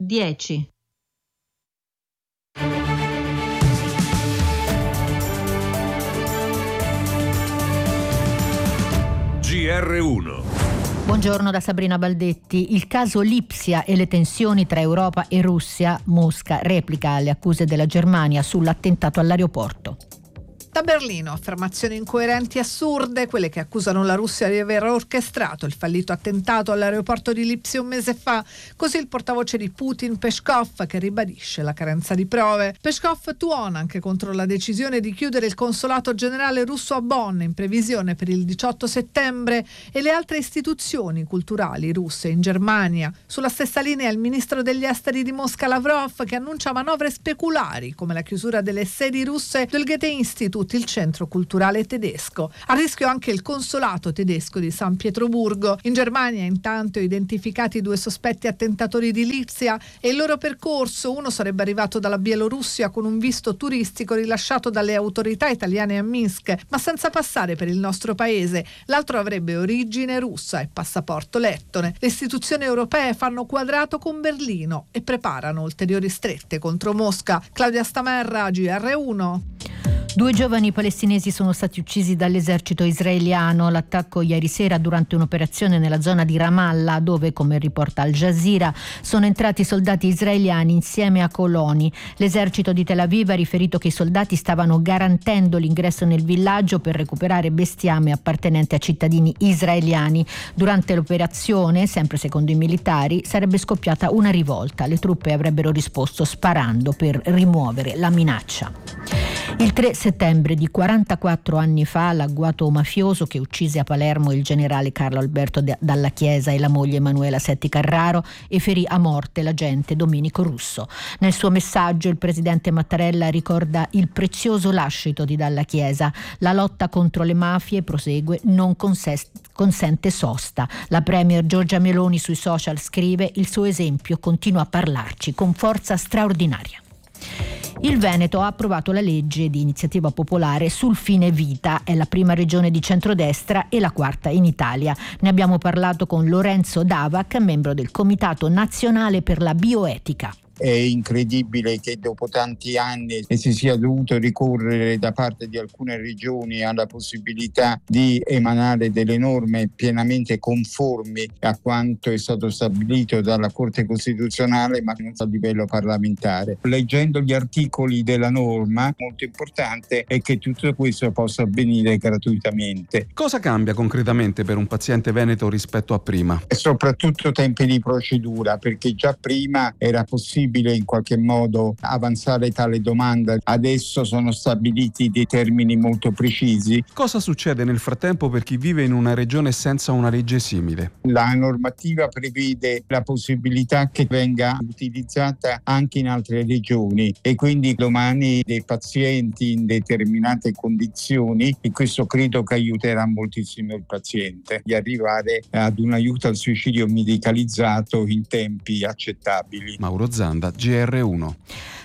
10. GR1. Buongiorno da Sabrina Baldetti. Il caso Lipsia e le tensioni tra Europa e Russia. Mosca replica le accuse della Germania sull'attentato all'aeroporto. Da Berlino, affermazioni incoerenti e assurde, quelle che accusano la Russia di aver orchestrato il fallito attentato all'aeroporto di Lipsia un mese fa. Così il portavoce di Putin, Peskov, che ribadisce la carenza di prove. Peskov tuona anche contro la decisione di chiudere il consolato generale russo a Bonn in previsione per il 18 settembre e le altre istituzioni culturali russe in Germania. Sulla stessa linea il ministro degli esteri di Mosca Lavrov, che annuncia manovre speculari come la chiusura delle sedi russe del Goethe Institut, il centro culturale tedesco. A rischio anche il consolato tedesco di San Pietroburgo. In Germania intanto identificati 2 sospetti attentatori di Lipsia e il loro percorso. Uno sarebbe arrivato dalla Bielorussia con un visto turistico rilasciato dalle autorità italiane a Minsk, ma senza passare per il nostro paese. L'altro avrebbe origine russa e passaporto lettone. Le istituzioni europee fanno quadrato con Berlino e preparano ulteriori strette contro Mosca. Claudia Stamerra, GR1. 2 giovani palestinesi sono stati uccisi dall'esercito israeliano. L'attacco ieri sera durante un'operazione nella zona di Ramallah, dove, come riporta Al Jazeera, sono entrati soldati israeliani insieme a coloni. L'esercito di Tel Aviv ha riferito che i soldati stavano garantendo l'ingresso nel villaggio per recuperare bestiame appartenente a cittadini israeliani. Durante l'operazione, sempre secondo i militari, sarebbe scoppiata una rivolta. Le truppe avrebbero risposto sparando per rimuovere la minaccia. Il 3 settembre di 44 anni fa l'agguato mafioso che uccise a Palermo il generale Carlo Alberto Dalla Chiesa e la moglie Emanuela Setti Carraro e ferì a morte l'agente Domenico Russo. Nel suo messaggio il presidente Mattarella ricorda il prezioso lascito di Dalla Chiesa. La lotta contro le mafie, prosegue, non consente sosta. La premier Giorgia Meloni sui social scrive: il suo esempio continua a parlarci con forza straordinaria. Il Veneto ha approvato la legge di iniziativa popolare sul fine vita, è la prima regione di centrodestra e la quarta in Italia. Ne abbiamo parlato con Lorenzo Davac, membro del Comitato Nazionale per la Bioetica. È incredibile che dopo tanti anni si sia dovuto ricorrere da parte di alcune regioni alla possibilità di emanare delle norme pienamente conformi a quanto è stato stabilito dalla Corte Costituzionale, ma non a livello parlamentare. Leggendo gli articoli della norma, molto importante è che tutto questo possa avvenire gratuitamente. Cosa cambia concretamente per un paziente veneto rispetto a prima? E soprattutto tempi di procedura, perché già prima era possibile in qualche modo avanzare tale domanda. Adesso sono stabiliti dei termini molto precisi. Cosa succede nel frattempo per chi vive in una regione senza una legge simile? La normativa prevede la possibilità che venga utilizzata anche in altre regioni e quindi domani dei pazienti in determinate condizioni, e questo credo che aiuterà moltissimo il paziente di arrivare ad un aiuto al suicidio medicalizzato in tempi accettabili. Mauro Zanda, GR1.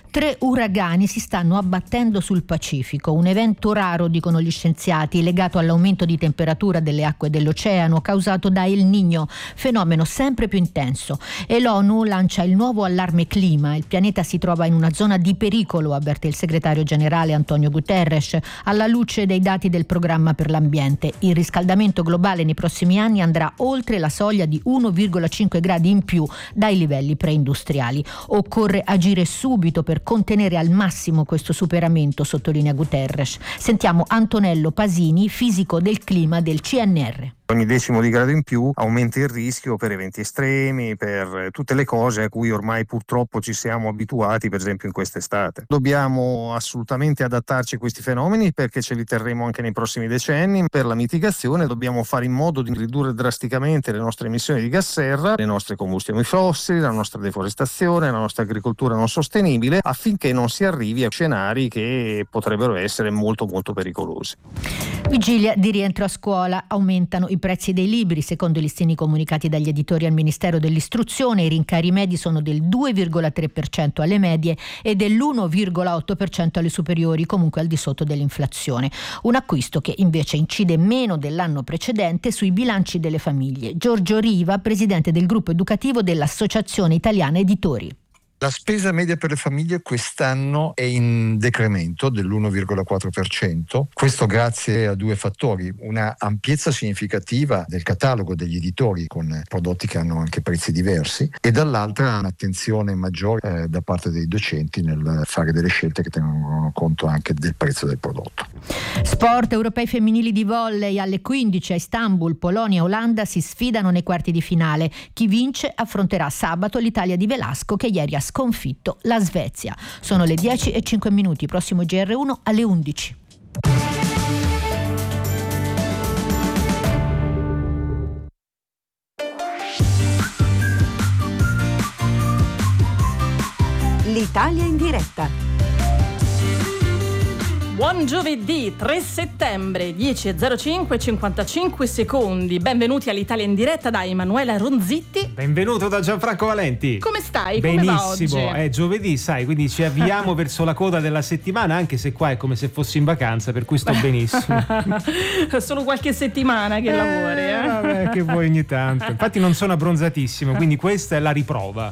3 uragani si stanno abbattendo sul Pacifico, un evento raro, dicono gli scienziati, legato all'aumento di temperatura delle acque dell'oceano causato da El Niño, fenomeno sempre più intenso. E l'ONU lancia il nuovo allarme clima. Il pianeta si trova in una zona di pericolo, avverte il segretario generale Antonio Guterres, alla luce dei dati del programma per l'ambiente. Il riscaldamento globale nei prossimi anni andrà oltre la soglia di 1,5 gradi in più dai livelli preindustriali. Occorre agire subito per contenere al massimo questo superamento, sottolinea Guterres. Sentiamo Antonello Pasini, fisico del clima del CNR. Ogni decimo di grado in più aumenta il rischio per eventi estremi, per tutte le cose a cui ormai purtroppo ci siamo abituati, per esempio in quest'estate. Dobbiamo assolutamente adattarci a questi fenomeni perché ce li terremo anche nei prossimi decenni. Per la mitigazione dobbiamo fare in modo di ridurre drasticamente le nostre emissioni di gas serra, le nostre combustioni fossili, la nostra deforestazione, la nostra agricoltura non sostenibile, affinché non si arrivi a scenari che potrebbero essere molto molto pericolosi. Vigilia di rientro a scuola, aumentano i prezzi dei libri. Secondo i listini comunicati dagli editori al Ministero dell'Istruzione, i rincari medi sono del 2,3% alle medie e dell'1,8% alle superiori, comunque al di sotto dell'inflazione. Un acquisto che invece incide meno dell'anno precedente sui bilanci delle famiglie. Giorgio Riva, presidente del gruppo educativo dell'Associazione Italiana Editori. La spesa media per le famiglie quest'anno è in decremento dell'1,4%, questo grazie a due fattori: una ampiezza significativa del catalogo degli editori con prodotti che hanno anche prezzi diversi, e dall'altra un'attenzione maggiore da parte dei docenti nel fare delle scelte che tengono conto anche del prezzo del prodotto. Sport. Europei femminili di volley alle 15 a Istanbul. Polonia e Olanda si sfidano nei quarti di finale. Chi vince affronterà sabato l'Italia di Velasco, che ieri ha sconfitto la Svezia. Sono le 10:05. Prossimo GR1 alle 11. L'Italia in diretta. Buon giovedì 3 settembre, 10:05, 55 secondi. Benvenuti all'Italia in diretta da Emanuela Ronzitti. Benvenuto da Gianfranco Valenti. Come stai? Come va oggi? Benissimo, è giovedì, sai, quindi ci avviamo verso la coda della settimana, anche se qua è come se fossi in vacanza, per cui sto benissimo. Solo qualche settimana che lavori, Vabbè, che vuoi ogni tanto. Infatti non sono abbronzatissimo, quindi questa è la riprova.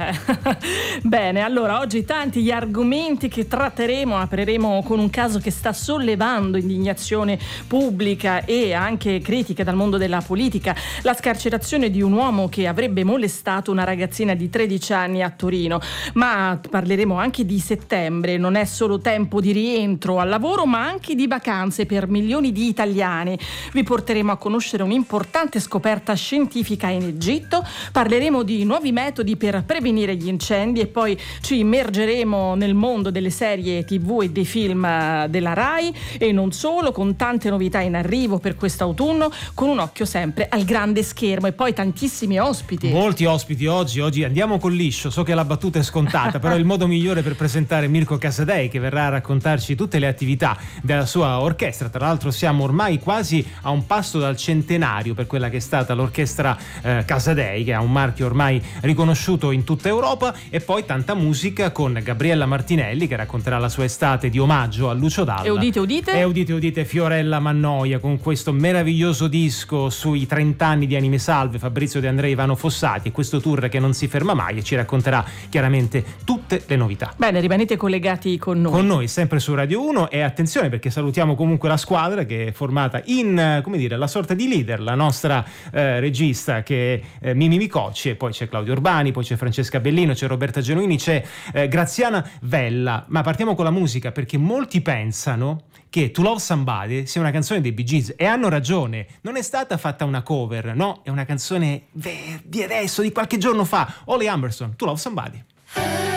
Bene, allora oggi tanti gli argomenti che tratteremo. Apriremo con un caso che sta sollevando indignazione pubblica e anche critiche dal mondo della politica: la scarcerazione di un uomo che avrebbe molestato una ragazzina di 13 anni a Torino. Ma parleremo anche di settembre. Non è solo tempo di rientro al lavoro, ma anche di vacanze per milioni di italiani. Vi porteremo a conoscere un'importante scoperta scientifica in Egitto, parleremo di nuovi metodi per prevenire gli incendi e poi ci immergeremo nel mondo delle serie TV e dei film della Rai, e non solo, con tante novità in arrivo per quest'autunno, con un occhio sempre al grande schermo, e poi tantissimi ospiti. Molti ospiti oggi andiamo con liscio. So che la battuta è scontata, però è il modo migliore per presentare Mirko Casadei, che verrà a raccontarci tutte le attività della sua orchestra. Tra l'altro siamo ormai quasi a un passo dal centenario per quella che è stata l'orchestra Casadei, che ha un marchio ormai riconosciuto in tutta Europa. E poi tanta musica con Gabriella Martinelli, che racconterà la sua estate di omaggio a Lucio Dalla. E udite Fiorella Mannoia con questo meraviglioso disco sui 30 anni di Anime Salve, Fabrizio De André, Ivano Fossati, e questo tour che non si ferma mai, e ci racconterà chiaramente tutte le novità. Bene, rimanete collegati con noi. Con noi sempre su Radio 1, e attenzione perché salutiamo comunque la squadra che è formata in, come dire, la sorta di leader, la nostra regista che è Mimi Micocci, e poi c'è Claudio Urbani, poi c'è Francesca Bellino, c'è Roberta Genuini, c'è Graziana Vella. Ma partiamo con la musica, perché molti pensano che To Love Somebody sia una canzone dei Bee Gees, e hanno ragione. Non è stata fatta una cover, no, è una canzone di adesso, di qualche giorno fa. Holly Humberstone, To Love Somebody.